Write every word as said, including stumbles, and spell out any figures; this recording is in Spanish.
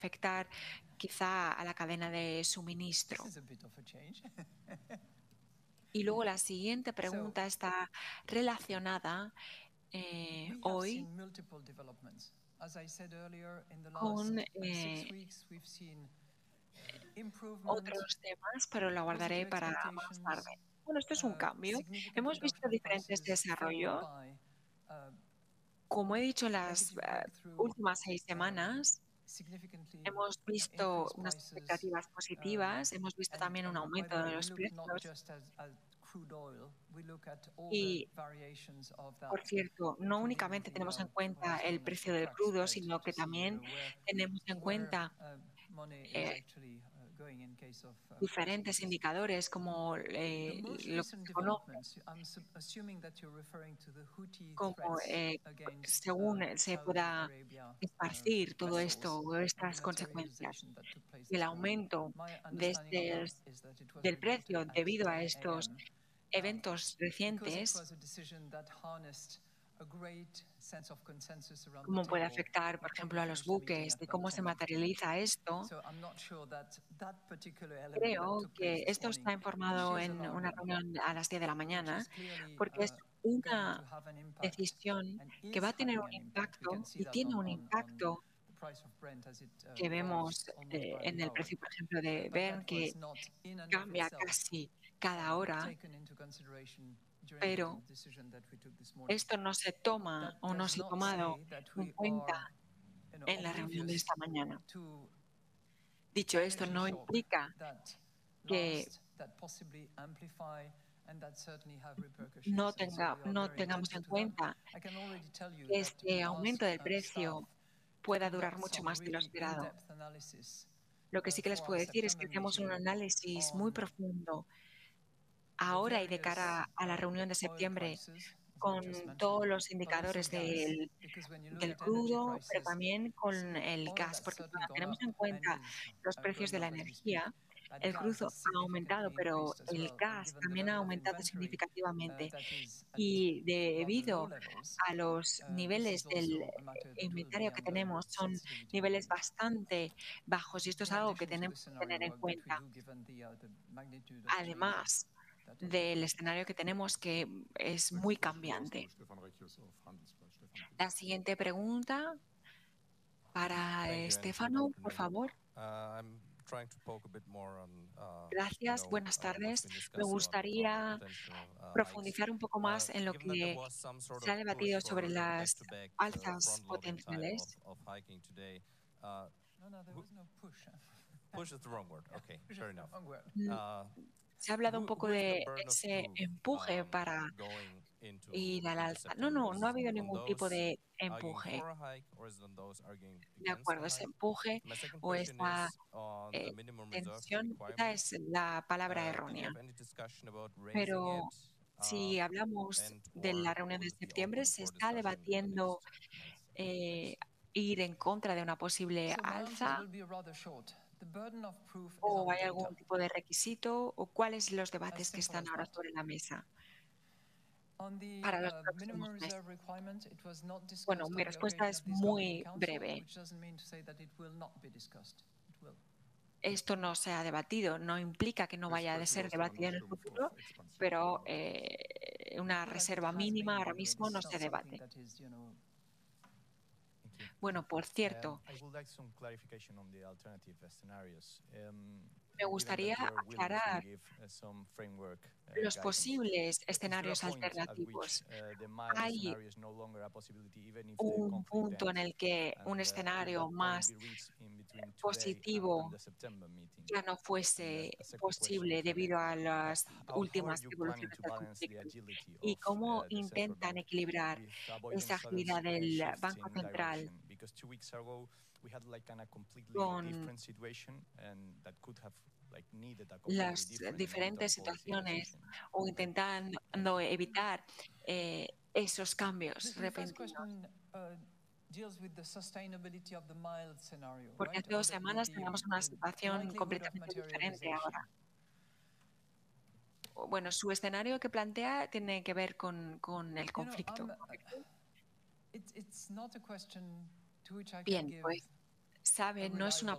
afectar quizá a la cadena de suministro. Y luego la siguiente pregunta está relacionada eh, hoy con eh, otros temas, pero lo guardaré para más tarde. Bueno, esto es un cambio. Hemos visto diferentes desarrollos. Como he dicho en las uh, últimas seis semanas, hemos visto unas expectativas positivas, hemos visto también un aumento de los precios. Y, por cierto, no únicamente tenemos en cuenta el precio del crudo, sino que también tenemos en cuenta eh, diferentes indicadores como eh, lo que se conoce como eh, según se pueda esparcir todo esto o estas consecuencias. El aumento de este, del precio debido a estos eventos recientes, cómo puede afectar, por ejemplo, a los buques, de cómo se materializa esto. Creo que esto está informado en una reunión a las diez de la mañana, porque es una decisión que va a tener un impacto y tiene un impacto que vemos eh, en el precio, por ejemplo, de Brent, que cambia casi cada hora, pero esto no se toma o no se ha tomado en cuenta en la reunión de esta mañana. Dicho esto, no implica que no, tenga, no tengamos en cuenta que este aumento del precio pueda durar mucho más de lo esperado. Lo que sí que les puedo decir es que hacemos un análisis muy profundo ahora y de cara a la reunión de septiembre con todos los indicadores del, del crudo, pero también con el gas, porque cuando tenemos en cuenta los precios de la energía, el crudo ha aumentado, pero el gas también ha aumentado significativamente. Y debido a los niveles del inventario que tenemos, son niveles bastante bajos y esto es algo que tenemos que tener en cuenta. Además del escenario que tenemos, que es muy cambiante. La siguiente pregunta para Estefano, por favor. Gracias, buenas tardes. Me gustaría profundizar un poco más en lo que se ha debatido sobre las alzas potenciales. Se ha hablado un poco de ese empuje para ir al alza. No, no, no ha habido ningún tipo de empuje. De acuerdo, ese empuje o esa eh, tensión quizá es la palabra errónea. Pero si hablamos de la reunión de septiembre, se está debatiendo eh, ir en contra de una posible alza o hay algún tipo de requisito o cuáles los debates que están ahora sobre la mesa para los próximos meses. Bueno, mi respuesta es muy breve. Esto no se ha debatido, no implica que no vaya a ser debatido en el futuro, pero eh, una reserva mínima ahora mismo no se debate. Bueno, por cierto, me gustaría aclarar los posibles escenarios alternativos. Hay un punto en el que un escenario más positivo ya no fuese posible debido a las últimas evoluciones del conflicto. ¿Y cómo intentan equilibrar esa agilidad del Banco Central con las diferentes situaciones o intentando evitar eh, esos cambios repentinos? Porque hace dos semanas teníamos una situación completamente diferente ahora. Bueno, su escenario que plantea tiene que ver con, con el conflicto, ¿correcto? Bien, pues, sabe, no es una